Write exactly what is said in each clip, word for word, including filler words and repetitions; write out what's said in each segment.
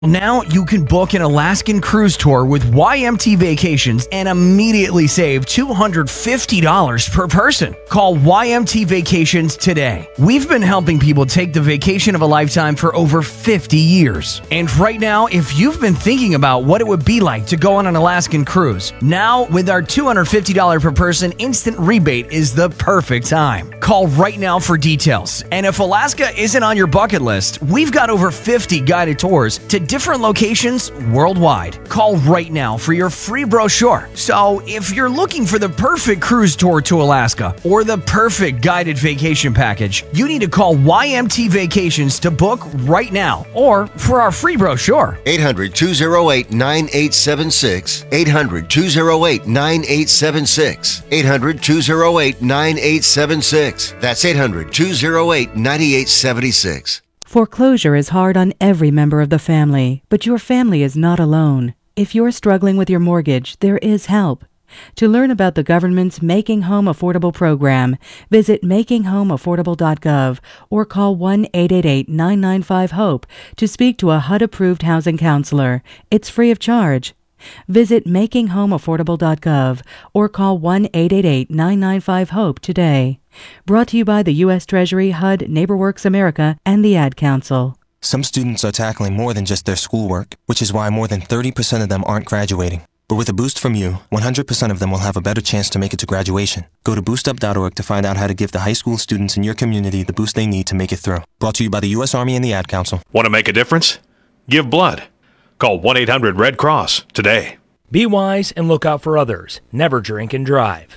Now you can book an Alaskan cruise tour with Y M T Vacations and immediately save two hundred fifty dollars per person. Call Y M T Vacations today. We've been helping people take the vacation of a lifetime for over fifty years. And right now, if you've been thinking about what it would be like to go on an Alaskan cruise, now with our two hundred fifty dollars per person instant rebate is the perfect time. Call right now for details. And if Alaska isn't on your bucket list, we've got over fifty guided tours to different locations worldwide. Call right now for your free brochure. So if you're looking for the perfect cruise tour to Alaska or the perfect guided vacation package, you need to call Y M T Vacations to book right now or for our free brochure. eight hundred, two oh eight, nine eight seven six. eight hundred, two oh eight, nine eight seven six. eight hundred, two oh eight, nine eight seven six. That's eight hundred, two oh eight, nine eight seven six. Foreclosure is hard on every member of the family, but your family is not alone. If you're struggling with your mortgage, there is help. To learn about the government's Making Home Affordable program, visit making home affordable dot gov or call one eight eight eight, nine nine five, HOPE to speak to a H U D-approved housing counselor. It's free of charge. Visit making home affordable dot gov or call one eight eight eight, nine nine five, HOPE today. Brought to you by the U S Treasury, H U D, NeighborWorks America, and the Ad Council. Some students are tackling more than just their schoolwork, which is why more than thirty percent of them aren't graduating. But with a boost from you, one hundred percent of them will have a better chance to make it to graduation. Go to boost up dot org to find out how to give the high school students in your community the boost they need to make it through. Brought to you by the U S Army and the Ad Council. Want to make a difference? Give blood. Call one eight hundred red cross today. Be wise and look out for others. Never drink and drive.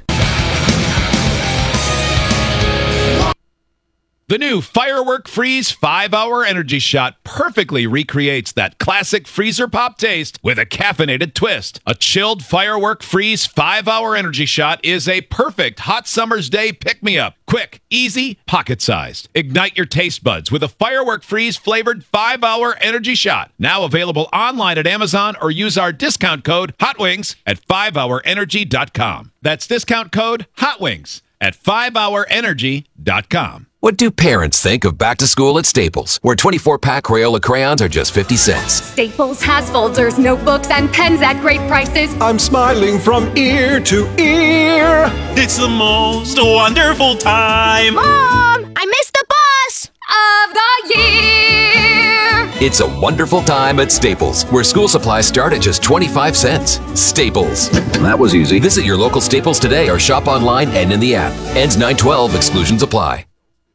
The new Firework Freeze five hour Energy Shot perfectly recreates that classic freezer pop taste with a caffeinated twist. A chilled Firework Freeze five hour Energy Shot is a perfect hot summer's day pick-me-up. Quick, easy, pocket-sized. Ignite your taste buds with a Firework Freeze flavored five hour Energy Shot. Now available online at Amazon or use our discount code HOTWINGS at five hour energy dot com. That's discount code HOTWINGS at five hour energy dot com. What do parents think of back to school at Staples, where twenty-four pack Crayola crayons are just fifty cents? Staples has folders, notebooks, and pens at great prices. I'm smiling from ear to ear. It's the most wonderful time. Mom, I missed the bus of the year. It's a wonderful time at Staples, where school supplies start at just twenty-five cents. Staples. That was easy. Visit your local Staples today or shop online and in the app. Ends nine twelve. Exclusions apply.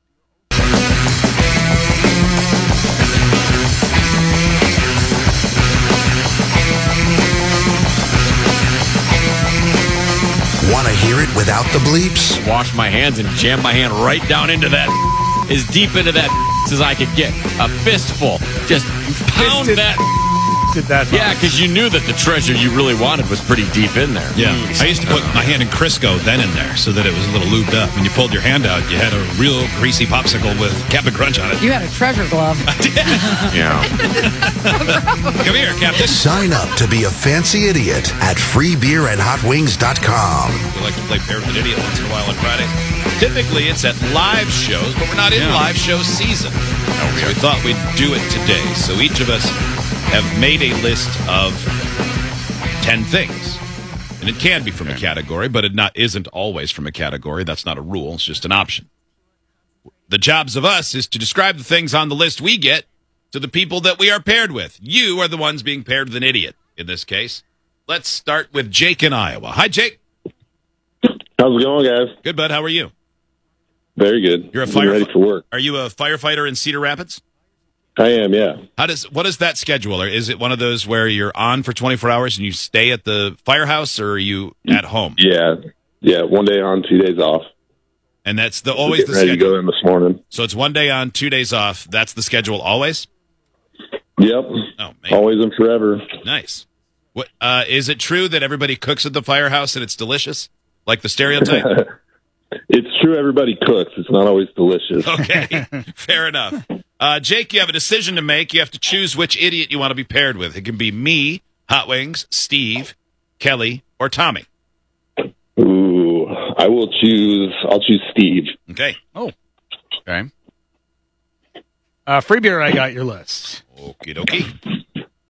Want to hear it without the bleeps? Wash my hands and jam my hand right down into that, as deep into that as I could get. A fistful. Just pound that. Did that yeah, because you knew that the treasure you really wanted was pretty deep in there. Yeah. I used to put my hand in Crisco then in there so that it was a little lubed up. When you pulled your hand out, you had a real greasy popsicle with Captain Crunch on it. You had a treasure glove. I did. Yeah. Come here, Captain. Sign up to be a fancy idiot at free beer and hot wings dot com. We like to play Pair with an Idiot once in a while on Fridays. Typically, it's at live shows, but we're not in Yeah. live show season. No, we, so we thought we'd do it today. So each of us have made a list of ten things. And it can be from a category, but it not isn't always from a category. That's not a rule. It's just an option. The jobs of us is to describe the things on the list we get to the people that we are paired with. You are the ones being paired with an idiot in this case. Let's start with Jake in Iowa. Hi, Jake. How's it going, guys? Good, bud. How are you? Very good. You're a Getting ready firefighter. for work. Are you a firefighter in Cedar Rapids? I am, yeah. How does what is that schedule? Or is it one of those where you're on for twenty-four hours and you stay at the firehouse, or are you at home? Yeah, yeah. One day on, two days off. And that's the always the ready schedule. to go in this morning. So it's one day on, two days off. That's the schedule always. Yep. Oh, man. Always and forever. Nice. What uh, is it true that everybody cooks at the firehouse and it's delicious, like the stereotype? It's true. Everybody cooks. It's not always delicious. Okay, fair enough. Uh, Jake, you have a decision to make. You have to choose which idiot you want to be paired with. It can be me, Hot Wings, Steve, Kelly, or Tommy. Ooh, I will choose. I'll choose Steve. Okay. Oh, okay. Uh, free beer, I got your list. Okie dokie.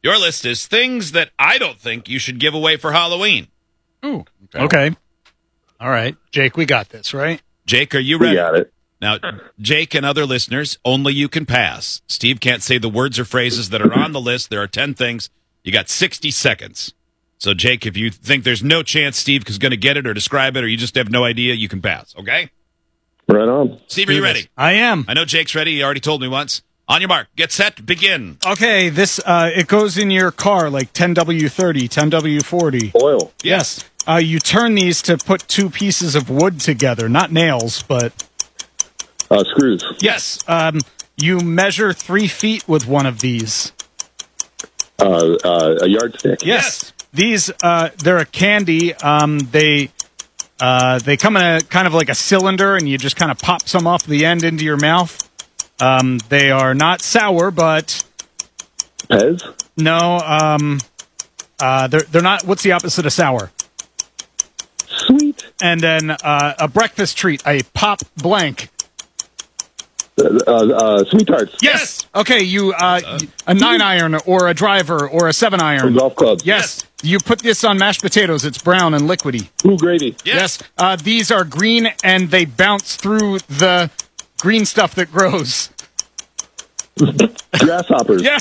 Your list is things that I don't think you should give away for Halloween. Ooh. Okay. okay. All right. Jake, we got this, right? Jake, are you ready? We got it. Now, Jake and other listeners, only you can pass. Steve can't say the words or phrases that are on the list. There are ten things. You got sixty seconds. So, Jake, if you think there's no chance Steve is going to get it or describe it, or you just have no idea, you can pass, okay? Right on. Steve, are you ready? I am. I know Jake's ready. He already told me once. On your mark. Get set. Begin. Okay, this, uh, it goes in your car like ten W thirty, ten W forty. Oil. Yes. Uh, you turn these to put two pieces of wood together. Not nails, but... Uh, screws. Yes. Um, you measure three feet with one of these. Uh, uh, a yardstick. Yes. These, uh, they're a candy. Um, they... Uh, they come in a kind of like a cylinder, and you just kind of pop some off the end into your mouth. Um, they are not sour, but Pez? No. Um, uh, they're they're not. What's the opposite of sour? Sweet. And then uh, a breakfast treat, a pop blank. Uh, uh, uh, sweet tarts. Yes. Okay. You uh, a nine iron or a driver or a seven iron. Or golf clubs. Yes. yes. You put this on mashed potatoes. It's brown and liquidy. Ooh, gravy. Yes. yes. Uh, these are green and they bounce through the green stuff that grows. Grasshoppers. Yes.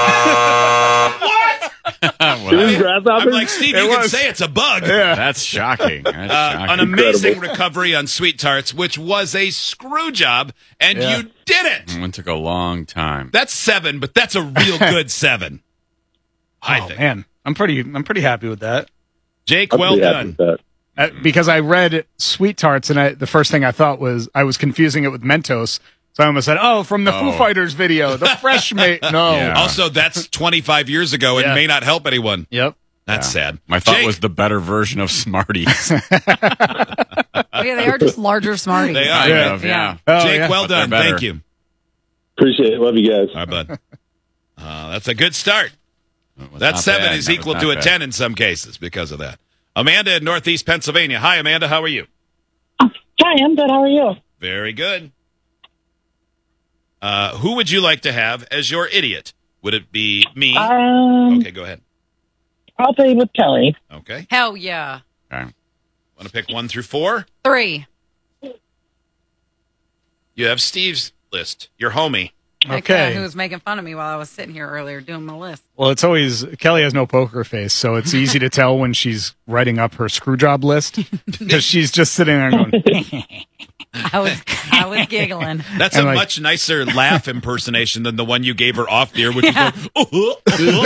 What? Well, grasshoppers? I'm like, Steve, It you can was. say it's a bug. Yeah. That's shocking. That's Uh, shocking. an amazing Incredible. recovery on Sweet Tarts, which was a screw job, and Yeah. you did it. It took a long time. That's seven, but that's a real good seven. I oh think. man, I'm pretty. I'm pretty happy with that. Jake, I'm well pretty happy done. with that. Uh, because I read Sweet Tarts, and I, the first thing I thought was I was confusing it with Mentos. So I almost said, "Oh, from the Oh. Foo Fighters video, the fresh mate." No. Yeah. Also, that's twenty-five years ago and Yeah. may not help anyone. Yep. That's sad. My thought Jake, was the better version of Smarties. Oh, yeah, they are just larger Smarties. They are. kind Yeah. of, yeah. Oh, Jake, yeah. well But they're done. better. Thank you. Appreciate it. Love you guys. All right, bud. Uh, that's a good start. It was That not seven bad. is That was equal not to a bad. ten in some cases because of that. Amanda in Northeast Pennsylvania. Hi, Amanda. How are you? Hi, I'm good. How are you? Very good. Uh, who would you like to have as your idiot? Would it be me? Um, Okay, go ahead. I'll play with Kelly. Okay. Hell yeah. Okay. Want to pick one through four? Three. You have Steve's list. Your homie. Heck yeah, Okay. who was making fun of me while I was sitting here earlier doing my list. Well, it's always Kelly has no poker face, so it's easy to tell when she's writing up her screw job list because she's just sitting there going, I was I was giggling. That's And a like- much nicer laugh impersonation than the one you gave her off the air, which Yeah. was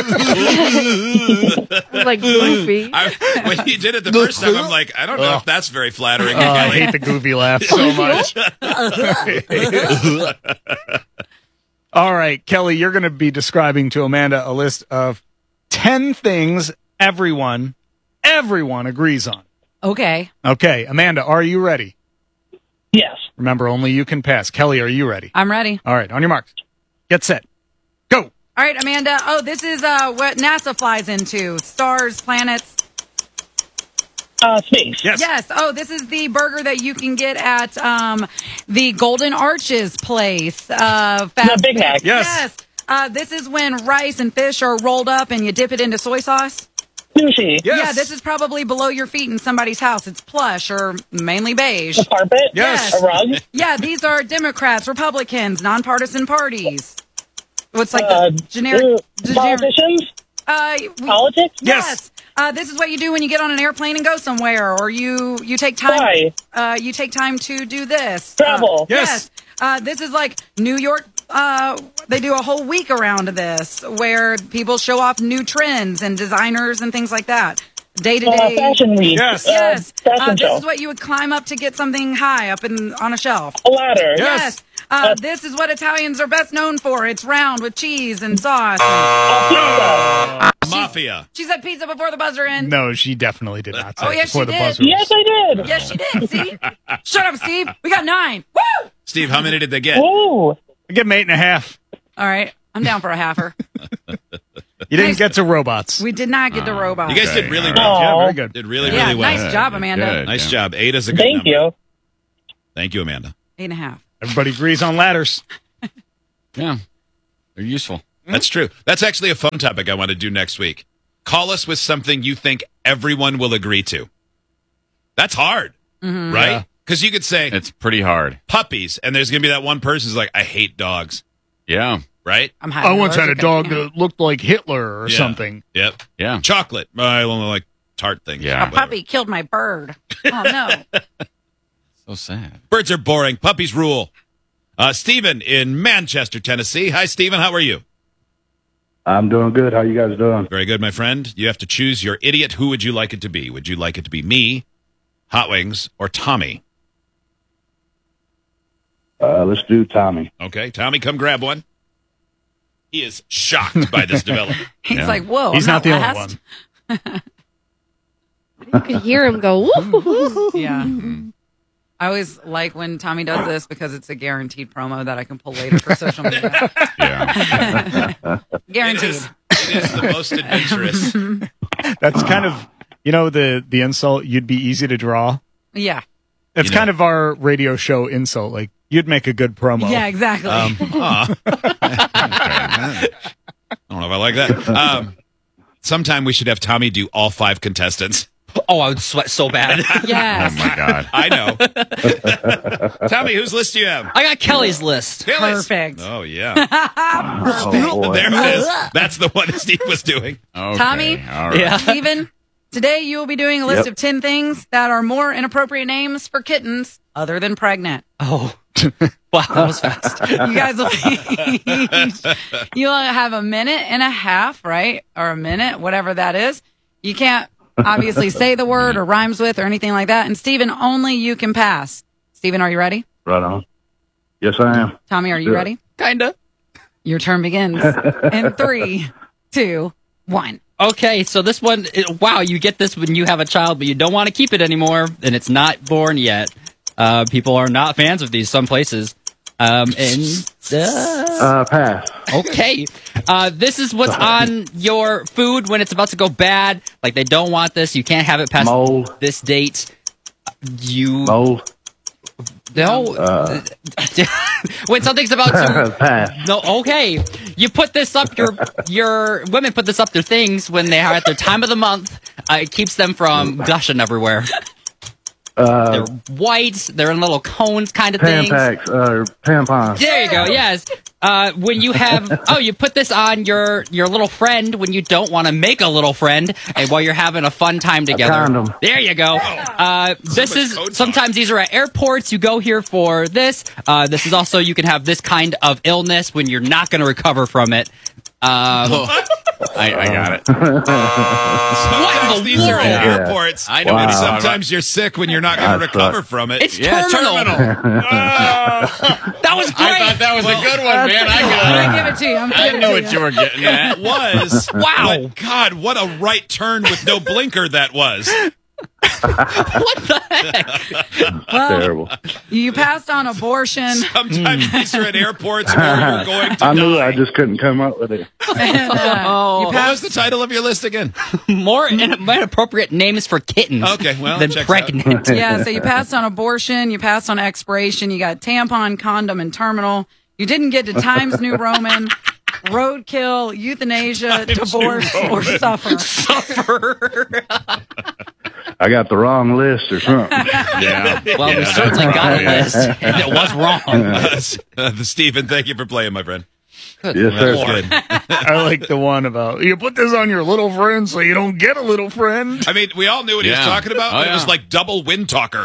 like, Like goofy. I, when you did it the first time, I'm like, I don't know if that's very flattering. oh, I hate the goofy laugh so much. All right, Kelly, you're going to be describing to Amanda a list of ten things everyone, everyone agrees on. Okay. Okay, Amanda, are you ready? Yes. Remember, only you can pass. Kelly, are you ready? I'm ready. All right, on your marks. Get set. Go. All right, Amanda. Oh, this is uh, what NASA flies into. Stars, planets. Uh, space. Yes. Yes. Oh, this is the burger that you can get at um, the Golden Arches place. Uh, fast The Big Mac. food. Yes. Yes. Uh, this is when rice and fish are rolled up and you dip it into soy sauce. Sushi. Yes. Yeah, this is probably below your feet in somebody's house. It's plush or mainly beige. A carpet. Yes. A rug. Yeah, these are Democrats, Republicans, nonpartisan parties. What's like Uh, the generic? uh, generic politicians. uh, we- Politics. Yes. Uh, this is what you do when you get on an airplane and go somewhere, or you you take time. Why? Uh, you take time to do this. Travel. Uh, Yes. Uh, this is like New York. Uh, they do a whole week around this where people show off new trends and designers and things like that. Day to Uh, day. fashion week. Yes. Uh, Yes. fashion Uh, this show. is what you would climb up to get something high up in on a shelf. A ladder. Yes. Uh, this is what Italians are best known for. It's round with cheese and sauce. A pizza. Mafia. She said pizza before the buzzer in. No, she definitely did not say Oh, it yes, before she the did. buzzer. was- Yes, I did. Yes, she did. See? Shut up, Steve. We got nine. Woo! Steve, how many did they get? Ooh. I give him eight and a half. All right. I'm down for a halfer. You didn't get to robots. We did not get to robots. You guys did really Okay, well. Yeah, Aw. very good. Did really, Yeah, really well. nice job, Amanda. Good, Nice yeah. job. Eight is a good Thank number. you. Thank you, Amanda. Eight and a half. Everybody agrees on ladders. Yeah. They're useful. That's true. That's actually a phone topic I want to do next week. Call us with something you think everyone will agree to. That's hard, Mhm. right? Because you could say It's pretty hard. puppies, and there's going to be that one person who's like, I hate dogs, Yeah. right? I'm I once had a allergic, dog I can't. that looked like Hitler or Yeah. something. Yep. Yeah. Chocolate. I only like tart things. Yeah. A Whatever. puppy killed my bird. Oh, no. So sad. Birds are boring. Puppies rule. Uh, Stephen in Manchester, Tennessee. Hi, Stephen. How are you? I'm doing good. How you guys doing? Very good, my friend. You have to choose your idiot. Who would you like it to be? Would you like it to be me, Hot Wings, or Tommy? Uh, let's do Tommy. Okay, Tommy, come grab one. He is shocked by this development. He's Yeah. like, whoa. He's I'm not the only last. one. You could hear him go, woo. Yeah. I always like when Tommy does this because it's a guaranteed promo that I can pull later for social media. Yeah. It Guaranteed. is, it is the most adventurous. That's kind of, you know, the the insult. You'd be easy to draw. Yeah. It's You know. kind of our radio show insult. Like you'd make a good promo. Yeah, exactly. Um, aw. I don't know if I like that. Um, sometime we should have Tommy do all five contestants. Oh, I would sweat so bad. Yes. Oh my God. I know. Tommy, whose list do you have? I got Kelly's list. Kelly's. Perfect. Oh, yeah. Oh, boy. There it is. That's the one Steve was doing. Okay. Tommy? All right. Yeah. Steven, today you will be doing a list Yep. of ten things that are more inappropriate names for kittens other than pregnant. Oh. Wow, that was fast. You guys will you'll have a minute and a half, right? Or a minute, whatever that is. You can't obviously say the word or rhymes with or anything like that. And Steven, only you can pass. Steven, are you ready? Right on. Yes, I am. Tommy, are you Yeah. ready? Kinda. Your turn begins in three, two, one. Okay, so this one, it- wow, you get this when you have a child, but you don't want to keep it anymore, and it's not born yet. Uh, people are not fans of these some places. Um, and uh, Uh, pass. okay, uh, this is what's on your food when it's about to go bad. Like they don't want this. You can't have it past Mold. this date. You Mold. no. Uh. When something's about to Pass. no, okay. You put this up your your women put this up their things when they are at their time of the month. Uh, it keeps them from gushing everywhere. Uh, They're white. They're in little cones kind of Pan things. packs. Uh, tampons. There you go. Yes. Uh, when you have oh, you put this on your your little friend when you don't want to make a little friend, and while you're having a fun time together. condom. There you go. Uh, this is sometimes these are at airports. You go here for this. Uh, this is also you can have this kind of illness when you're not going to recover from it. Um, I, I got it. Sometimes these are at Yeah. airports. I know And what you're talking sometimes you're sick when you're not going to That recover sucks. from it. It's Yeah, terminal. terminal. That was great. I thought that was a good one, man. I I'm got gonna it. give it to you. I'm I gonna knew give it what to you were getting at. It was. Wow. But God, what a right turn with no blinker that was. What the heck? Well, Terrible. you passed on abortion. Sometimes these are at airports where you're going to I knew die. I just couldn't come up with it. And, uh, Oh. you What was passed. the title of your list again? More in- inappropriate names for kittens. Okay, well, than checks pregnant. Yeah, so you passed on abortion. You passed on expiration. You got tampon, condom, and terminal. You didn't get to Times New Roman, roadkill, euthanasia, divorce, or suffer. Suffer. I got the wrong list or something. Yeah. Well, we Yeah, certainly that's got a right. list, and it was wrong. Uh, Stephen, thank you for playing, my friend. Yes, That sir. was good. I like the one about you put this on your little friend so you don't get a little friend. I mean, we all knew what he was Yeah. talking about, Oh, but it was yeah. like double wind talker.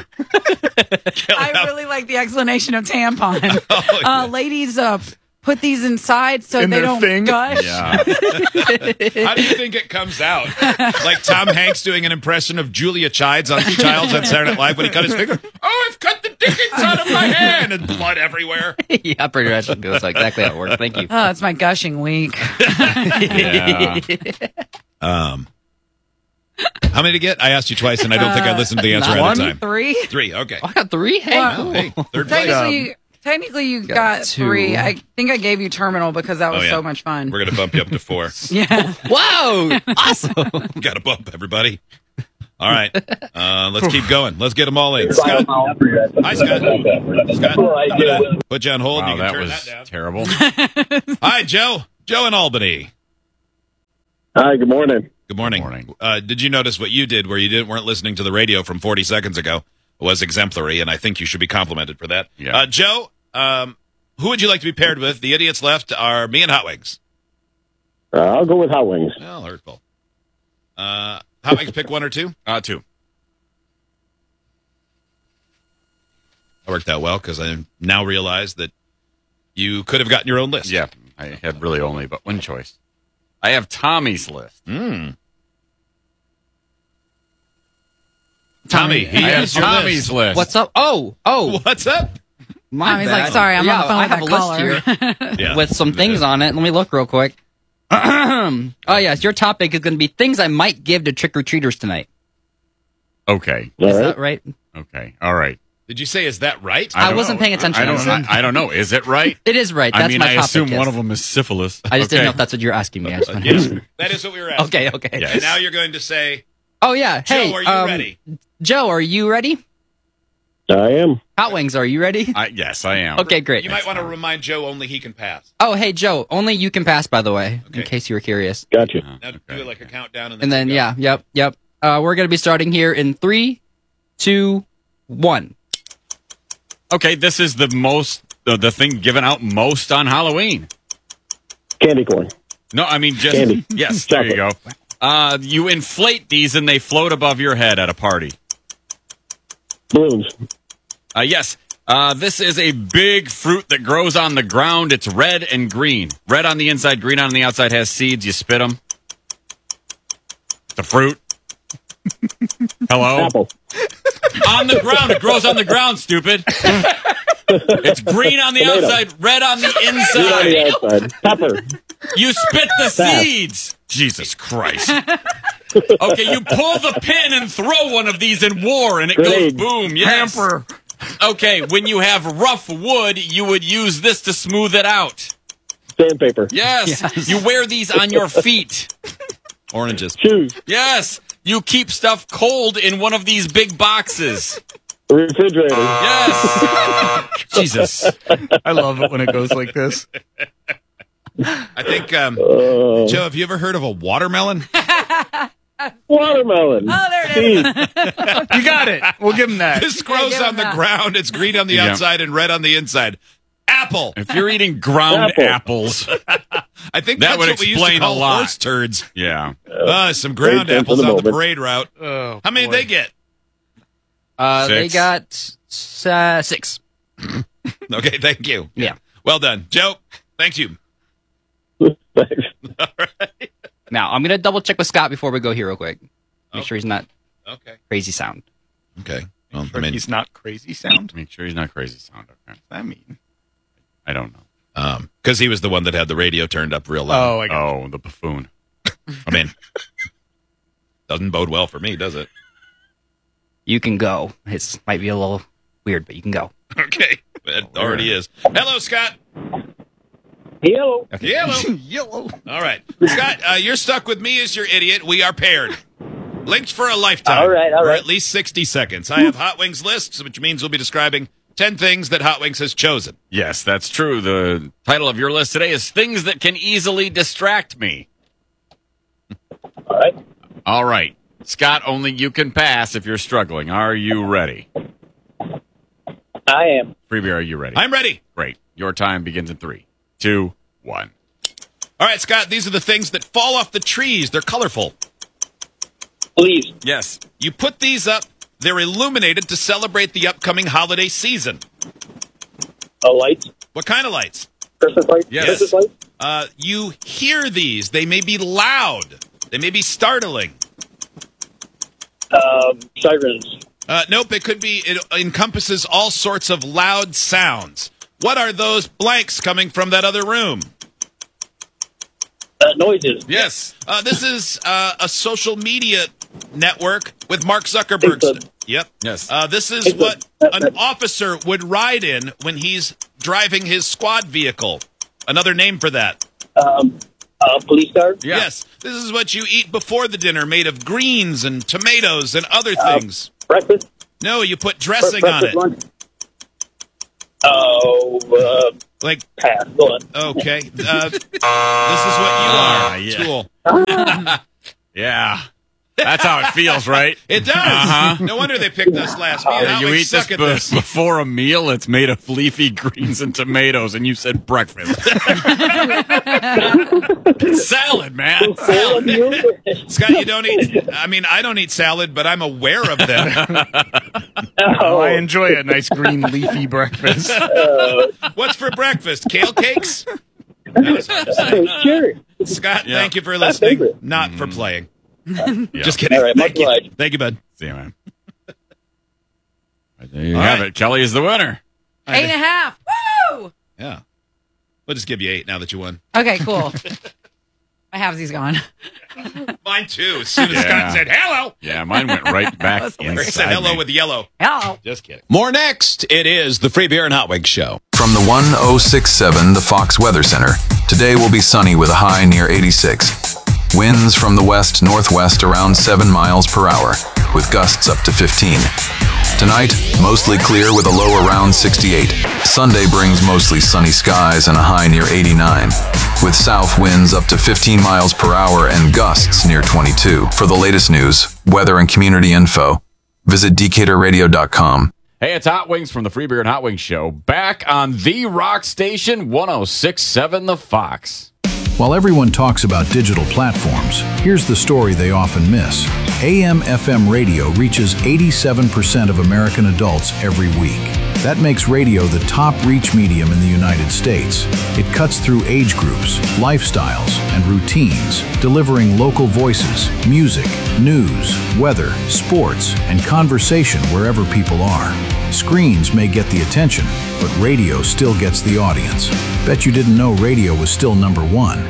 I really like the explanation of tampon. Oh, yeah. Uh, ladies, uh, put these inside so In they their don't thing? gush. Yeah. How do you think it comes out? Like Tom Hanks doing an impression of Julia Childs on Childs on Saturday Night Live when he cut his finger. Oh, I've cut the dickens out of my hand and blood everywhere. Yeah, pretty much. That's exactly how it works. Thank you. Oh, it's my gushing week. Yeah. Um, how many to get? I asked you twice, and I don't think I listened to the answer Not at one? the time. Three. Three. Okay. I got three. Hey, Well, Hey, third place. Technically, technically you got, two. three. I think I gave you terminal because that was Oh, yeah. so much fun. We're gonna bump you up to four. Yeah. whoa, awesome. Got to bump everybody. All right, uh, let's keep going. Let's get them all in. Scott. Hi, Scott. Scott, I'm gonna put you on hold. Wow, you can that turn was that down. terrible. Hi, Joe. Joe in Albany. Hi, good morning. Good morning. Good morning. Uh, did you notice what you did where you didn't weren't listening to the radio from forty seconds ago? It was exemplary, and I think you should be complimented for that. Yeah. Uh, Joe, um, who would you like to be paired with? The idiots left are me and Hot Wings. Uh, I'll go with Hot Wings. Well, hurtful. Uh, Hot Wings, pick one or two? Uh, two. That worked out well because I now realize that you could have gotten your own list. Yeah, I had really only but one choice. I have Tommy's list. Mm. Tommy, he I have has your Tommy's list. What's up? Oh, oh. What's up? My Tommy's bad. like, sorry, I'm yeah, on the phone I with have that a caller. list here Yeah. with some things on it. Let me look real quick. Oh, yes, your topic is going to be things I might give to trick-or-treaters tonight. Okay. All Is right. that right? Okay. All right. Did you say, is that right? I don't wasn't know. paying attention. I don't, I, I don't know. Is it right? It is right. That's I mean, my I topic. assume yes. one of them is syphilis. I just okay. didn't know if that's what you're asking me. I just wanted Yes, to- that is what we were asking. Okay, okay. Yes. And now you're going to say, Oh, yeah. Joe, Hey, are you um, ready? Joe, are you ready? I am. Hot Wings, are you ready? I, yes, I am. Okay, great. You might want to remind Joe only he can pass. Oh, hey, Joe, only you can pass, by the way, in Okay. case you were curious. Gotcha. Uh, Now okay. do it like a countdown. And then, And then, go. yeah, yep, yep. Uh, we're going to be starting here in three, two, one. Okay, this is the most, the, the thing given out most on Halloween. Candy corn. No, I mean just, Candy. yes, there you go. Uh, you inflate these and they float above your head at a party. Balloons. Uh, yes, uh, this is a big fruit that grows on the ground. It's red and green. Red on the inside, green on the outside, has seeds. You spit them. It's a fruit. Hello? Apple. On the ground. It grows on the ground, stupid. It's green on the Tomato. outside, red on the Green on inside. the outside. Pepper. You spit the Pass. seeds. Jesus Christ. Okay, you pull the pin and throw one of these in war, and it Grenade. goes boom. Yes. Hamper. Okay, when you have rough wood, you would use this to smooth it out. Sandpaper. Yes. Yes. You wear these on your feet. Oranges. Shoes. Yes. You keep stuff cold in one of these big boxes. Refrigerator. Yes. Jesus. I love it when it goes like this. I think, um, Uh, Joe, have you ever heard of a watermelon? watermelon. Oh, there it is. Seed. You got it. We'll give him that. This grows give him on the that. ground. It's green on the Yeah. outside and red on the inside. Apple. If you're eating ground Apple. apples, I think That that's would what we used to explain a call lot. horse turds. yeah. Uh, some ground Great sense apples of the on the moment. parade route. Oh, How many boy. did they get? Uh, they Six. got uh, six. Okay, thank you. Yeah. Well done. Joe, thank you. Thanks. Now, I'm going to double check with Scott before we go here real quick. Make sure he's not Okay. crazy sound. Okay. Well, Sure I mean, he's not crazy sound. Make sure he's not crazy sound. Okay. What does that mean? I don't know. um, because he was the one that had the radio turned up real loud. Oh, I got Oh, the buffoon. I mean, doesn't bode well for me, does it? You can go. It might be a little weird, but you can go. Okay. It already is. Hello, Scott. Yellow. Yellow. Yellow. All right. Scott, uh, you're stuck with me as your idiot. We are paired. Linked for a lifetime. All right, all Or right. at least sixty seconds. I have Hot Wings lists, which means we'll be describing ten things that Hot Wings has chosen. Yes, that's true. The title of your list today is Things That Can Easily Distract Me. All right. All right. Scott, only you can pass if you're struggling. Are you ready? I am. Freebie, are you ready? I'm ready. Great. Your time begins in three, two, one. All right, Scott, these are the things that fall off the trees. They're colorful. Please. Yes. You put these up, they're illuminated to celebrate the upcoming holiday season. A light. What kind of lights? Christmas light. Yes. Christmas light. Uh, you hear these. They may be loud. They may be startling. Um, sirens. Uh, nope, it could be, it encompasses all sorts of loud sounds. What are those blanks coming from that other room? Uh, noises. Yes. Uh, this is uh, a social media network with Mark Zuckerberg. Facebook. Yep. Yes. Uh, this is Facebook. what an officer would ride in when he's driving his squad vehicle. Another name for that. Um, uh, police car. Yeah. Yes. This is what you eat before the dinner, made of greens and tomatoes and other Uh, things. Breakfast. No, you put dressing Bre- on breakfast it. lunch. Oh, uh, like pass. Go on. Okay. Uh, this is what you are. yeah. Tool. Yeah. That's how it feels, right? It does. Uh-huh. No wonder they picked us last. Me and Yeah, you Howie eat this, suck at be- this. before a meal. It's made of leafy greens and tomatoes, and you said breakfast. Salad, man. Salad. Scott, you don't eat. I mean, I don't eat salad, but I'm aware of them. Oh, I enjoy a nice green leafy breakfast. What's for breakfast? Kale cakes? That was hard to say. Sure. Scott, Yeah. thank you for My listening. favorite. Not for playing. Yeah. Just kidding. All right, Thank much you. obliged. Thank you, bud. See you, man. Right, there you All have right. it. Kelly is the winner. Eight and a half. Woo! Yeah. We'll just give you eight now that you won. Okay, cool. My halvesies gone. Mine too. As soon as Yeah. Scott said hello. Yeah, mine went right back was Or hilarious. said inside hello me. with yellow. Hello. Just kidding. More next. It is the Free Beer and Hot Wings Show. From the one oh six point seven, the Fox Weather Center. Today will be sunny with a high near eighty-six. Winds from the west-northwest around seven miles per hour, with gusts up to fifteen. Tonight, mostly clear with a low around sixty-eight. Sunday brings mostly sunny skies and a high near eighty-nine, with south winds up to fifteen miles per hour and gusts near twenty-two. For the latest news, weather, and community info, visit decatur radio dot com. Hey, it's Hot Wings from the Free Beer and Hot Wings Show. Back on the rock station, one oh six point seven The Fox. While everyone talks about digital platforms, here's the story they often miss. A M F M radio reaches eighty-seven percent of American adults every week. That makes radio the top reach medium in the United States. It cuts through age groups, lifestyles, and routines, delivering local voices, music, news, weather, sports, and conversation wherever people are. Screens may get the attention, but radio still gets the audience. Bet you didn't know radio was still number one.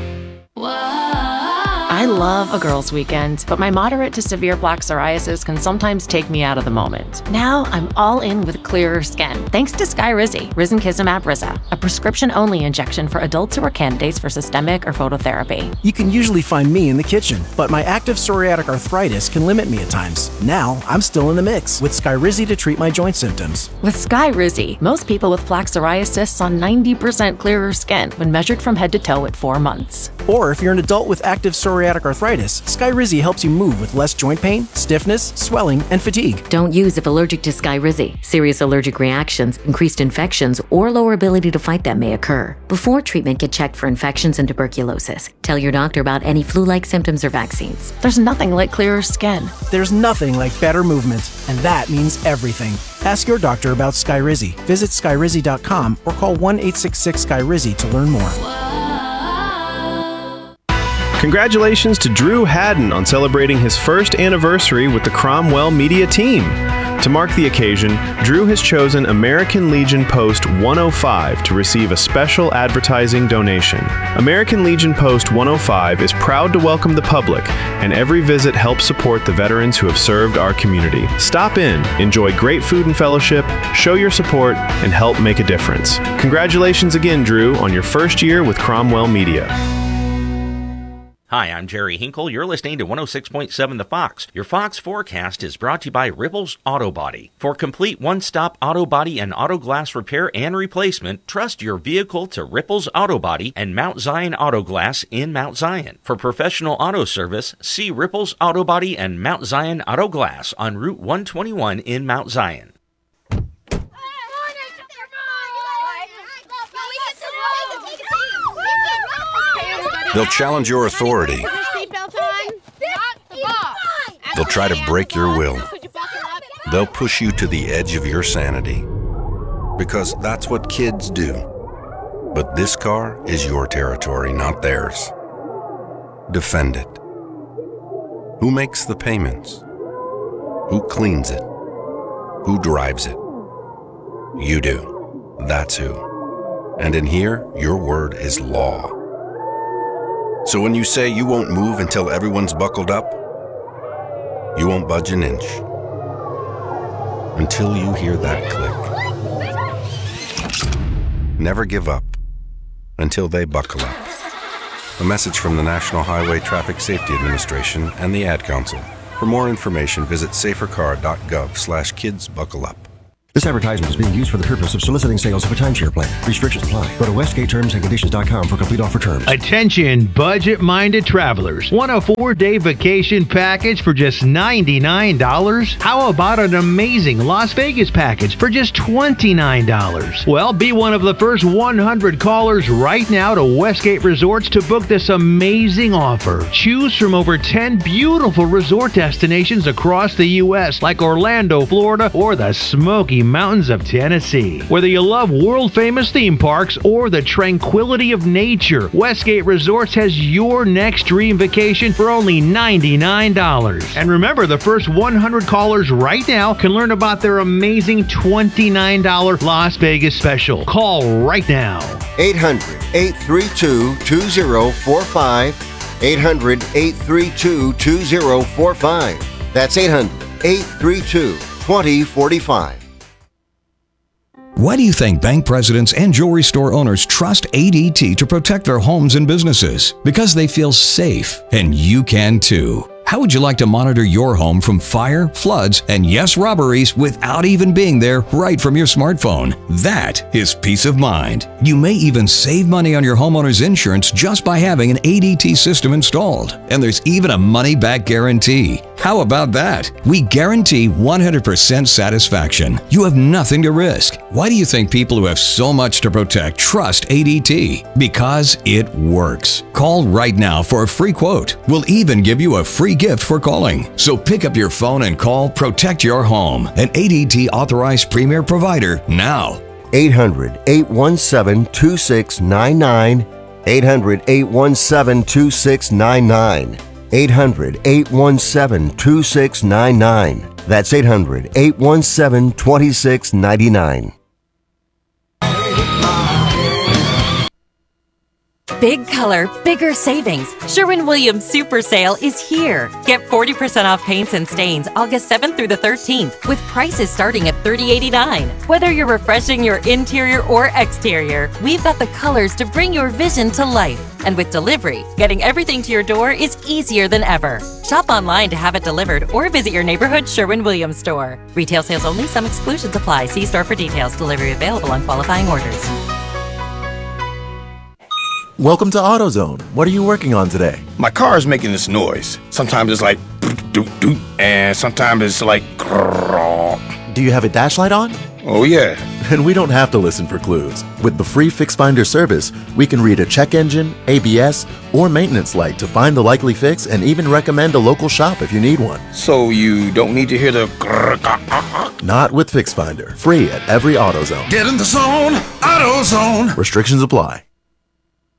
I love a girls' weekend, but my moderate to severe plaque psoriasis can sometimes take me out of the moment. Now I'm all in with clearer skin, thanks to Skyrizi, Risankizumab Riza, a prescription-only injection for adults who are candidates for systemic or phototherapy. You can usually find me in the kitchen, but my active psoriatic arthritis can limit me at times. Now, I'm still in the mix with Skyrizi to treat my joint symptoms. With Skyrizi, most people with plaque psoriasis saw ninety percent clearer skin when measured from head to toe at four months. Or if you're an adult with active psoriatic arthritis, Skyrizi helps you move with less joint pain, stiffness, swelling, and fatigue. Don't use if allergic to Skyrizi. Serious allergic reactions, increased infections, or lower ability to fight them may occur. Before treatment, get checked for infections and tuberculosis. Tell your doctor about any flu-like symptoms or vaccines. There's nothing like clearer skin. There's nothing like better movement, and that means everything. Ask your doctor about Skyrizi. Visit skyrizi dot com or call one eight six six Skyrizi to learn more. Congratulations to Drew Haddon on celebrating his first anniversary with the Cromwell Media team. To mark the occasion, Drew has chosen American Legion Post one oh five to receive a special advertising donation. American Legion Post one oh five is proud to welcome the public, and every visit helps support the veterans who have served our community. Stop in, enjoy great food and fellowship, show your support, and help make a difference. Congratulations again, Drew, on your first year with Cromwell Media. Hi, I'm Jerry Hinkle. You're listening to one oh six point seven The Fox. Your Fox forecast is brought to you by Ripples Auto Body. For complete one-stop auto body and auto glass repair and replacement, trust your vehicle to Ripples Auto Body and Mount Zion Auto Glass in Mount Zion. For professional auto service, see Ripples Auto Body and Mount Zion Auto Glass on Route one twenty-one in Mount Zion. They'll challenge your authority. They'll try to break your will. They'll push you to the edge of your sanity. Because that's what kids do. But this car is your territory, not theirs. Defend it. Who makes the payments? Who cleans it? Who drives it? You do. That's who. And in here, your word is law. So when you say you won't move until everyone's buckled up, you won't budge an inch. Until you hear that click. Never give up until they buckle up. A message from the National Highway Traffic Safety Administration and the Ad Council. For more information, visit safercar dot gov slash kids buckle up. This advertisement is being used for the purpose of soliciting sales of a timeshare plan. Restrictions apply. Go to westgate terms and conditions dot com for complete offer terms. Attention budget-minded travelers. Want a four-day vacation package for just ninety-nine dollars? How about an amazing Las Vegas package for just twenty-nine dollars? Well, be one of the first one hundred callers right now to Westgate Resorts to book this amazing offer. Choose from over ten beautiful resort destinations across the U S like Orlando, Florida, or the Smoky Mountains of Tennessee. Whether you love world-famous theme parks or the tranquility of nature, Westgate Resorts has your next dream vacation for only ninety-nine dollars. And remember, the first one hundred callers right now can learn about their amazing twenty-nine dollars Las Vegas special. Call right now. eight hundred, eight three two, two zero four five. eight hundred, eight three two, two zero four five. That's eight hundred, eight three two, two zero four five. Why do you think bank presidents and jewelry store owners trust A D T to protect their homes and businesses? Because they feel safe, and you can too. How would you like to monitor your home from fire, floods, and yes, robberies without even being there right from your smartphone? That is peace of mind. You may even save money on your homeowner's insurance just by having an A D T system installed. And there's even a money-back guarantee. How about that? We guarantee one hundred percent satisfaction. You have nothing to risk. Why do you think people who have so much to protect trust A D T? Because it works. Call right now for a free quote. We'll even give you a free gift for calling. So pick up your phone and call Protect Your Home, an A D T authorized premier provider now. eight hundred, eight one seven, two six nine nine. eight hundred, eight one seven, two six nine nine. eight hundred, eight one seven, two six nine nine. That's eight hundred, eight one seven, two six nine nine. Big color, bigger savings. Sherwin-Williams Super Sale is here. Get forty percent off paints and stains August seventh through the thirteenth with prices starting at thirty eighty-nine. Whether you're refreshing your interior or exterior, we've got the colors to bring your vision to life. And with delivery, getting everything to your door is easier than ever. Shop online to have it delivered or visit your neighborhood Sherwin-Williams store. Retail sales only. Some exclusions apply. See store for details. Delivery available on qualifying orders. Welcome to AutoZone. What are you working on today? My car is making this noise. Sometimes it's like doot doot, and sometimes it's like grrrr. Do you have a dash light on? Oh yeah. And we don't have to listen for clues. With the free Fix Finder service, we can read a check engine, A B S, or maintenance light to find the likely fix and even recommend a local shop if you need one. So you don't need to hear the grrrr. Not with Fix Finder. Free at every AutoZone. Get in the zone, AutoZone. Restrictions apply.